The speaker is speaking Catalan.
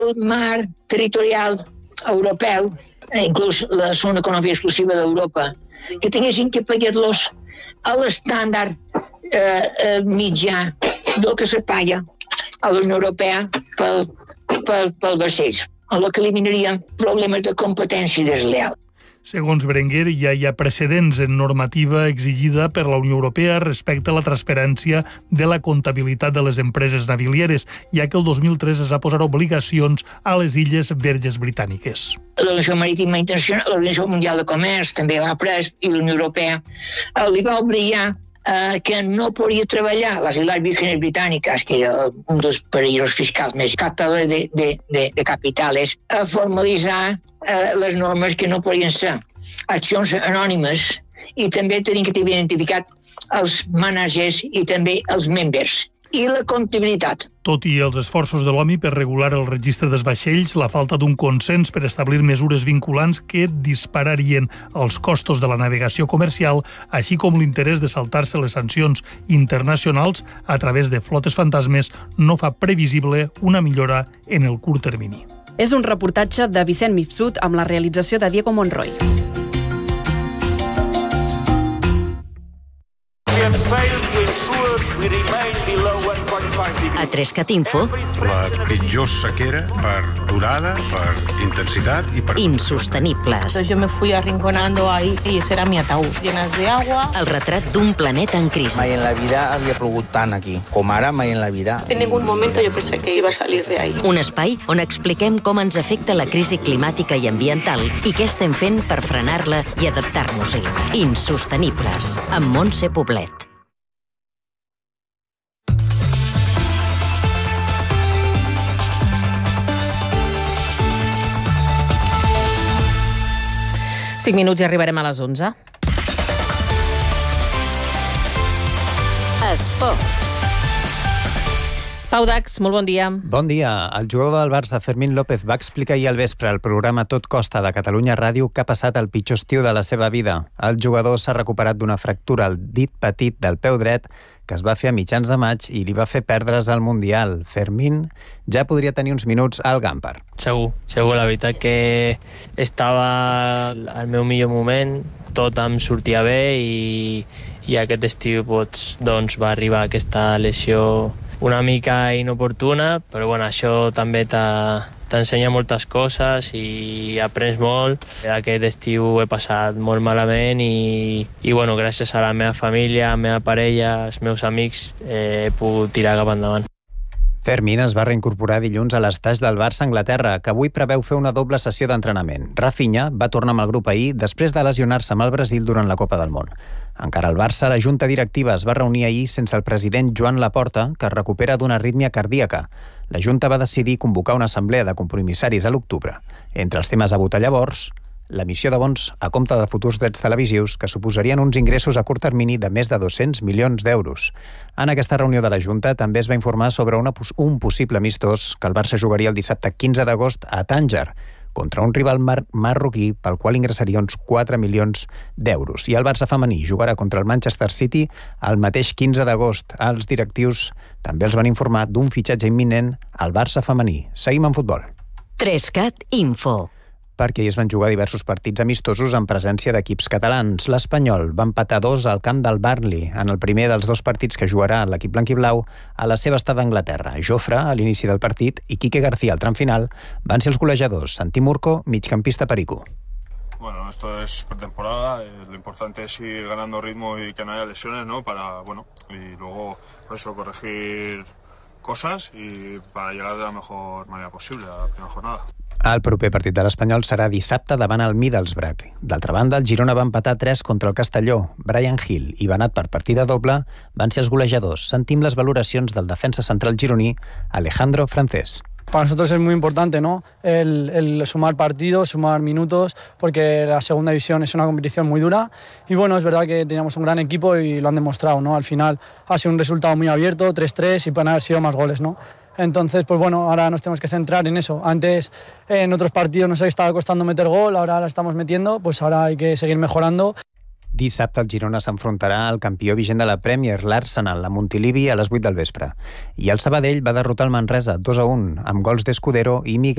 El mar territorial europeu, inclús la zona econòmica exclusiva d'Europa, que tinguessin que pagar-los a l'estàndard mitjà del que se paga a la Unió Europea pel vaixells, el que eliminaria problemes de competència desleal. Segons Berenguer, ja hi ha precedents en normativa exigida per la Unió Europea respecte a la transparència de la comptabilitat de les empreses navilieres, ja que el 2003 es va posar obligacions a les Illes Verges Britàniques. L'Organització Marítima Internacional, l'Organització Mundial de Comerç també va pres, i la Unió Europea li va obligar que no podia treballar les Illes Vírgenes Britàniques, que era un dels països fiscals més captadors de capitales, a formalitzar les normes que no podien ser accions anònimes i també tenien que tenir identificat els managers i també els membres i la comptabilitat. Tot i els esforços de l'OMI per regular el registre dels vaixells, la falta d'un consens per establir mesures vinculants que dispararien els costos de la navegació comercial, així com l'interès de saltar-se les sancions internacionals a través de flotes fantasmes, no fa previsible una millora en el curt termini. És un reportatge de Vicent Mifsud amb la realització de Diego Monroy. A 3CAT Info, la pitjor sequera per durada, per intensitat y per... insostenibles. Yo me fui arrinconando ahí y ese era mi ataúd, llenas de agua. El retrat d'un planeta en crisi. Mai en la vida havia plogut tant aquí, com ara mai en la vida. En ningún momento yo pensé que iba a salir de ahí. Un espai on expliquem com ens afecta la crisi climàtica i ambiental i què estem fent per frenar-la i adaptar-nos-hi. Insostenibles, amb Montse Poblet. Cinc minuts i arribarem a les 11. Esports. Pau Dax, molt bon dia. Bon dia. El jugador del Barça, Fermín López, va explicar ahir al vespre al programa Tot Costa de Catalunya Ràdio que ha passat el pitjor estiu de la seva vida. El jugador s'ha recuperat d'una fractura al dit petit del peu dret que es va fer a mitjans de maig i li va fer perdre's al Mundial. Fermín ja podria tenir uns minuts al Gampar. Segur. La veritat que estava al meu millor moment, tot em sortia bé i aquest estiu doncs, va arribar aquesta lesió una mica inoportuna, però bueno, això també t'ensenya moltes coses i aprens molt. Aquest estiu he passat molt malament i bueno, gràcies a la meva família, a la meva parella, als meus amics, he pogut tirar cap endavant. Fermín es va reincorporar dilluns a l'estaix del Barça a Anglaterra, que avui preveu fer una doble sessió d'entrenament. Rafinha va tornar amb el grup ahir després de lesionar-se amb el Brasil durant la Copa del Món. Encara al Barça, la Junta Directiva es va reunir ahir sense el president Joan Laporta, que es recupera d'una arrítmia cardíaca. La Junta va decidir convocar una assemblea de compromissaris a l'octubre. Entre els temes a votar llavors, l'emissió de bons a compte de futurs drets televisius que suposarien uns ingressos a curt termini de més de 200 milions d'euros. En aquesta reunió de la Junta també es va informar sobre un possible amistós que el Barça jugaria el dissabte 15 d'agost a Tànger, contra un rival marroquí pel qual ingressaria uns 4 milions d'euros. I el Barça femení jugarà contra el Manchester City el mateix 15 d'agost. Els directius també els van informar d'un fitxatge imminent al Barça femení. Seguim en futbol. 3CAT Info. Perquè es van jugar diversos partits amistosos en presència d'equips catalans. L'Espanyol va empatar 2 al camp del Burnley, en el primer dels 2 partits que jugarà l'equip blanquiblau a la seva estada a Anglaterra. Jofre, a l'inici del partit, i Quique García, al tram final, van ser els golejadors. Santi Murco, migcampista perico. Bueno, esto es pretemporada, lo importante es ir ganando ritmo y que no haya lesiones, ¿no? Y luego, por eso, corregir cosas y para llegar de la mejor manera posible a la primera jornada. El proper partit de l'Espanyol serà dissabte davant el Middlesbrough. D'altra banda, el Girona va empatar 3 contra el Castelló. Brian Hill i Benat per partida doble van ser els golejadors. Sentim les valoracions del defensa central gironí Alejandro Francés. Para nosotros es muy importante, ¿no? El sumar partidos, sumar minutos, porque la segunda división es una competición muy dura. Y bueno, es verdad que teníamos un gran equipo y lo han demostrado, ¿no? Al final ha sido un resultado muy abierto, 3-3, y pueden haber sido más goles, ¿no? Entonces, pues bueno, ahora nos tenemos que centrar en eso. Antes, en otros partidos nos estaba costando meter gol, ahora la estamos metiendo, pues ahora hay que seguir mejorando. Dissabte el Girona s'enfrontarà al campió vigent de la Premier, l'Arsenal, a Montilivi a les 8 del vespre. I el Sabadell va derrotar el Manresa 2-1 amb gols d'Escudero i Miguel